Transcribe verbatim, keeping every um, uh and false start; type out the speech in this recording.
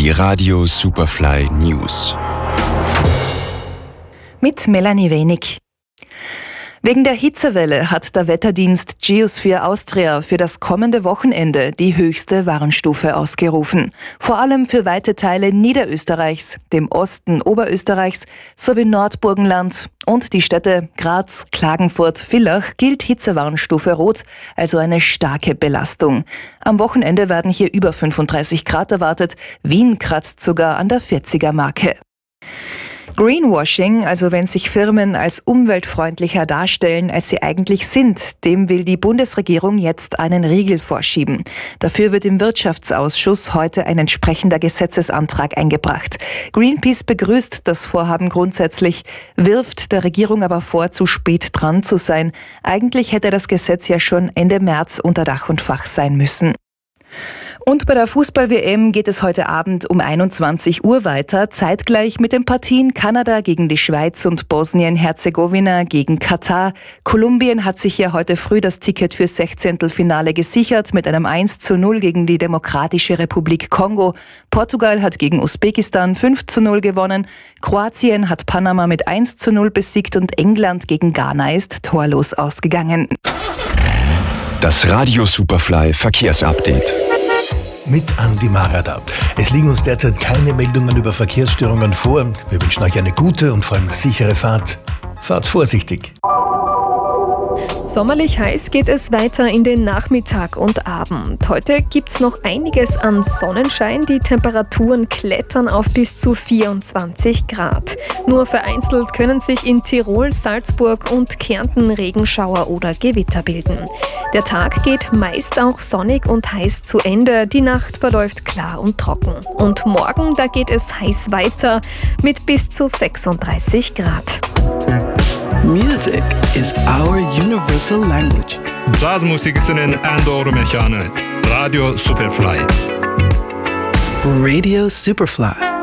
Die Radio Superfly News. Mit Melanie Wenig. Wegen der Hitzewelle hat der Wetterdienst Geosphere Austria für das kommende Wochenende die höchste Warnstufe ausgerufen. Vor allem für weite Teile Niederösterreichs, dem Osten Oberösterreichs sowie Nordburgenland und die Städte Graz, Klagenfurt, Villach gilt Hitzewarnstufe Rot, also eine starke Belastung. Am Wochenende werden hier über fünfunddreißig Grad erwartet. Wien kratzt sogar an der vierziger Marke. Greenwashing, also wenn sich Firmen als umweltfreundlicher darstellen, als sie eigentlich sind, dem will die Bundesregierung jetzt einen Riegel vorschieben. Dafür wird im Wirtschaftsausschuss heute ein entsprechender Gesetzesantrag eingebracht. Greenpeace begrüßt das Vorhaben grundsätzlich, wirft der Regierung aber vor, zu spät dran zu sein. Eigentlich hätte das Gesetz ja schon Ende März unter Dach und Fach sein müssen. Und bei der Fußball-W M geht es heute Abend um einundzwanzig Uhr weiter, zeitgleich mit den Partien Kanada gegen die Schweiz und Bosnien-Herzegowina gegen Katar. Kolumbien hat sich ja heute früh das Ticket fürs Sechzehntelfinale gesichert mit einem eins zu null gegen die Demokratische Republik Kongo. Portugal hat gegen Usbekistan fünf zu null gewonnen. Kroatien hat Panama mit eins zu null besiegt und England gegen Ghana ist torlos ausgegangen. Das Radio Superfly Verkehrsupdate. Mit Andi Marada. Es liegen uns derzeit keine Meldungen über Verkehrsstörungen vor. Wir wünschen euch eine gute und vor allem sichere Fahrt. Fahrt vorsichtig. Sommerlich heiß geht es weiter in den Nachmittag und Abend. Heute gibt's noch einiges an Sonnenschein. Die Temperaturen klettern auf bis zu vierundzwanzig Grad. Nur vereinzelt können sich in Tirol, Salzburg und Kärnten Regenschauer oder Gewitter bilden. Der Tag geht meist auch sonnig und heiß zu Ende. Die Nacht verläuft klar und trocken. Und morgen, da geht es heiß weiter mit bis zu sechsunddreißig Grad. Music is our universal language. Jazzmusikisinin en doğru mekanı. Radio Superfly. Radio Superfly.